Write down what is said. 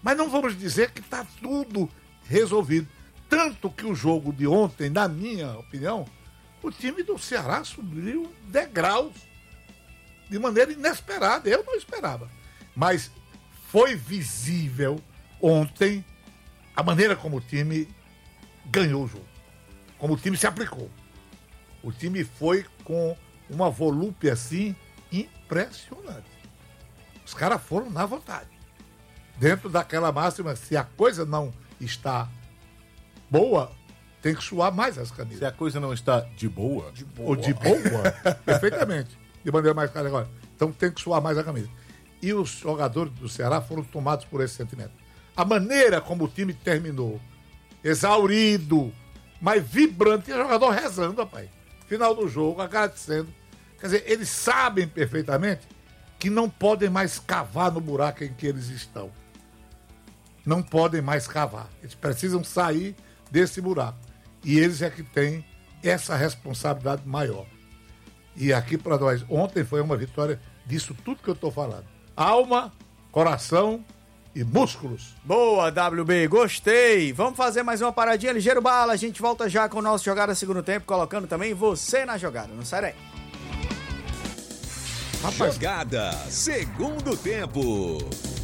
Mas não vamos dizer que está tudo resolvido. Tanto que o jogo de ontem, na minha opinião, o time do Ceará subiu degraus de maneira inesperada. Eu não esperava. Mas foi visível ontem a maneira como o time ganhou o jogo. Como o time se aplicou. O time foi com uma volúpia assim impressionante. Os caras foram na vontade. Dentro daquela máxima, se a coisa não está boa, tem que suar mais as camisas. Se a coisa não está de boa. Ou de boa, perfeitamente. De maneira mais clara agora. Então tem que suar mais a camisa. E os jogadores do Ceará foram tomados por esse sentimento. A maneira como o time terminou, exaurido, mas vibrante, tinha jogador rezando, rapaz. Final do jogo, agradecendo. Quer dizer, eles sabem perfeitamente que não podem mais cavar no buraco em que eles estão. Não podem mais cavar. Eles precisam sair desse buraco. E eles é que têm essa responsabilidade maior. E aqui para nós, ontem foi uma vitória disso tudo que eu estou falando. Alma, coração e músculos. Boa, WB, gostei. Vamos fazer mais uma paradinha, ligeiro bala. A gente volta já com o nosso Jogada Segundo Tempo, colocando também você na jogada. Não sai daí. Jogada Segundo Tempo.